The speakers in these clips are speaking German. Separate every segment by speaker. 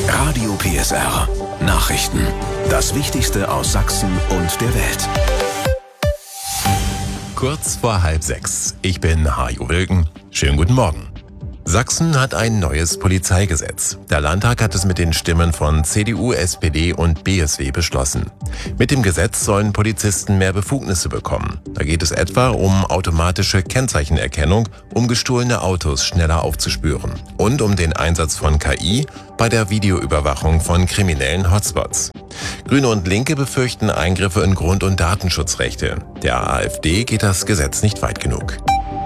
Speaker 1: Radio PSR. Nachrichten. Das Wichtigste aus Sachsen und der Welt.
Speaker 2: Kurz vor 5:30. Ich bin Hajo Wilken. Schönen guten Morgen. Sachsen hat ein neues Polizeigesetz. Der Landtag hat es mit den Stimmen von CDU, SPD und BSW beschlossen. Mit dem Gesetz sollen Polizisten mehr Befugnisse bekommen. Da geht es etwa um automatische Kennzeichenerkennung, um gestohlene Autos schneller aufzuspüren und um den Einsatz von KI bei der Videoüberwachung von kriminellen Hotspots. Grüne und Linke befürchten Eingriffe in Grund- und Datenschutzrechte. Der AfD geht das Gesetz nicht weit genug.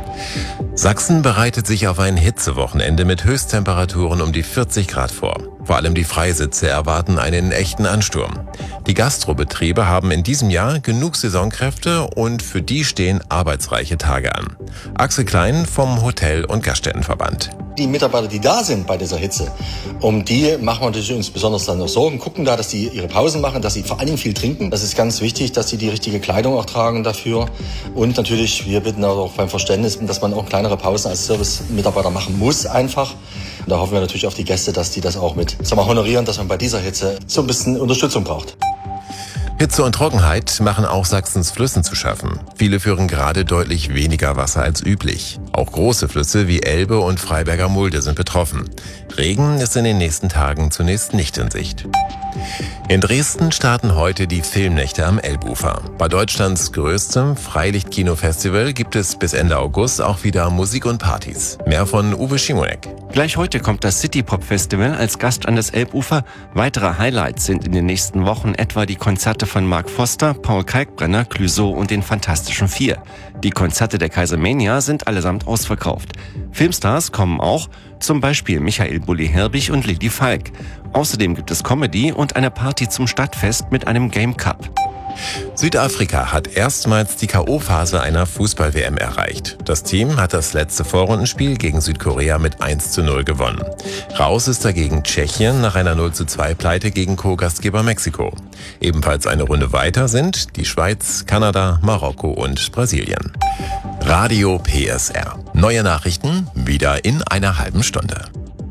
Speaker 2: Sachsen bereitet sich auf ein Hitzewochenende mit Höchsttemperaturen um die 40 Grad vor. Vor allem die Freisitze erwarten einen echten Ansturm. Die Gastrobetriebe haben in diesem Jahr genug Saisonkräfte und für die stehen arbeitsreiche Tage an. Axel Klein vom Hotel- und Gaststättenverband.
Speaker 3: Die Mitarbeiter, die da sind bei dieser Hitze, um die machen wir natürlich uns besonders dann noch Sorgen, gucken da, dass die ihre Pausen machen, dass sie vor allen Dingen viel trinken. Das ist ganz wichtig, dass sie die richtige Kleidung auch tragen dafür. Und natürlich, wir bitten auch beim Verständnis, dass man auch kleinere Pausen als Service-Mitarbeiter machen muss einfach. Und da hoffen wir natürlich auf die Gäste, dass die das auch mit honorieren, dass man bei dieser Hitze so ein bisschen Unterstützung braucht.
Speaker 2: Hitze und Trockenheit machen auch Sachsens Flüssen zu schaffen. Viele führen gerade deutlich weniger Wasser als üblich. Auch große Flüsse wie Elbe und Freiberger Mulde sind betroffen. Regen ist in den nächsten Tagen zunächst nicht in Sicht. In Dresden starten heute die Filmnächte am Elbufer. Bei Deutschlands größtem Freilichtkinofestival gibt es bis Ende August auch wieder Musik und Partys. Mehr von Uwe Schimonek.
Speaker 4: Gleich heute kommt das City-Pop-Festival als Gast an das Elbufer. Weitere Highlights sind in den nächsten Wochen etwa die Konzerte von Mark Foster, Paul Kalkbrenner, Clouseau und den Fantastischen Vier. Die Konzerte der Kaisermania sind allesamt ausverkauft. Filmstars kommen auch, zum Beispiel Michael Bulli-Herbig und Lily Falk. Außerdem gibt es Comedy und eine Party zum Stadtfest mit einem Game Cup.
Speaker 2: Südafrika hat erstmals die K.O.-Phase einer Fußball-WM erreicht. Das Team hat das letzte Vorrundenspiel gegen Südkorea mit 1:0 gewonnen. Raus ist dagegen Tschechien nach einer 0:2-Pleite gegen Co-Gastgeber Mexiko. Ebenfalls eine Runde weiter sind die Schweiz, Kanada, Marokko und Brasilien. Radio PSR. Neue Nachrichten wieder in einer halben Stunde.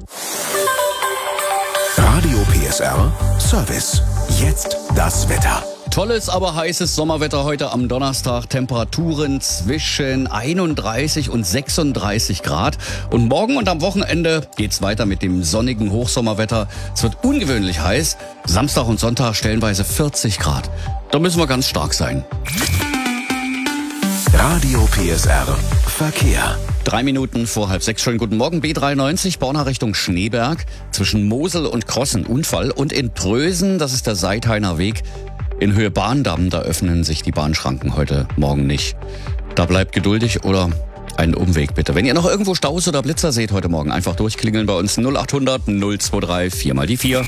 Speaker 1: Radio PSR Service. Jetzt das Wetter.
Speaker 5: Tolles, aber heißes Sommerwetter heute am Donnerstag. Temperaturen zwischen 31 und 36 Grad. Und morgen und am Wochenende geht's weiter mit dem sonnigen Hochsommerwetter. Es wird ungewöhnlich heiß. Samstag und Sonntag stellenweise 40 Grad. Da müssen wir ganz stark sein.
Speaker 1: Radio PSR Verkehr.
Speaker 5: 3 Minuten vor 5:30. Schönen guten Morgen. B93, Borna Richtung Schneeberg. Zwischen Mosel und Krossen Unfall. Und in Prösen, das ist der Seithainer Weg. In Höhe Bahndamm, da öffnen sich die Bahnschranken heute Morgen nicht. Da bleibt geduldig oder einen Umweg bitte. Wenn ihr noch irgendwo Staus oder Blitzer seht heute Morgen, einfach durchklingeln bei uns 0800 023 4 mal die 4.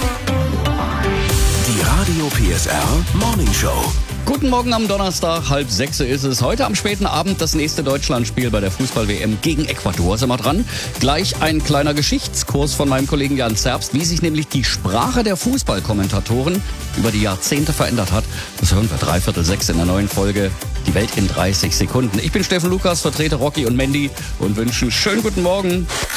Speaker 1: Die Radio PSR Morning Show.
Speaker 5: Guten Morgen am Donnerstag, 5:30 ist es. Heute am späten Abend das nächste Deutschlandspiel bei der Fußball-WM gegen Ecuador sind wir dran. Gleich ein kleiner Geschichtskurs von meinem Kollegen Jan Zerbst, wie sich nämlich die Sprache der Fußballkommentatoren über die Jahrzehnte verändert hat. Das hören wir 5:45 in der neuen Folge Die Welt in 30 Sekunden. Ich bin Steffen Lukas, vertrete Rocky und Mandy und wünsche einen schönen guten Morgen.